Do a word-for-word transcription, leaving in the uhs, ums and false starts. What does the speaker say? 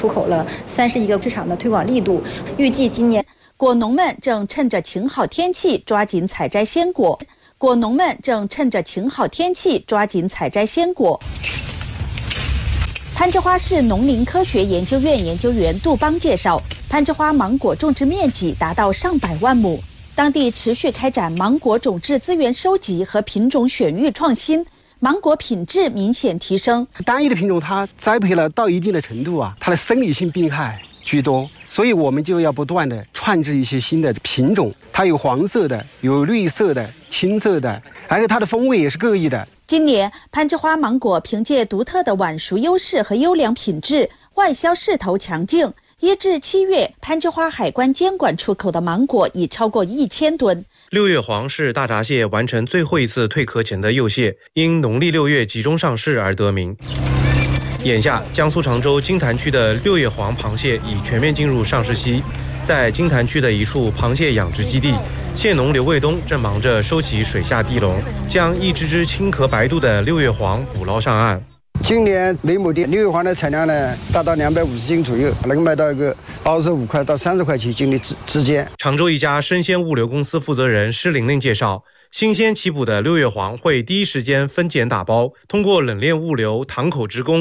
出口了三十一个市场的推广力度，预计今年果农们正趁着晴好天气抓紧采摘鲜果。果农们正趁着晴好天气抓紧采摘鲜果。攀枝花市农林科学研究院研究员杜邦介绍，攀枝花芒果种植面积达到上百万亩，当地持续开展芒果种质资源收集和品种选育创新，芒果品质明显提升。 单一的品种它栽培了到一定的程度啊，它的生理性病害居多，所以我们就要不断的创制一些新的品种，它有黄色的，有绿色的，青色的，而且它的风味也是各异的。 今年攀枝花芒果凭借独特的晚熟优势和优良品质，外销势头强劲。一至七月，攀枝花海关监管出口的芒果已超过一千吨。 六月黄是大闸蟹完成最后一次蜕壳前的幼蟹，因农历六月集中上市而得名。眼下，江苏常州金坛区的六月黄螃蟹已全面进入上市期。在金坛区的一处螃蟹养殖基地，蟹农刘卫东正忙着收起水下地笼，将一只只青壳白肚的六月黄捕捞上岸。 今年每亩的六月黄的产量呢，达到两百五十斤左右，能卖到一个二十五块到三十块钱斤的之之间。 常州一家生鲜物流公司负责人施玲玲介绍，新鲜起捕的六月黄会第一时间分拣打包，通过冷链物流堂口职工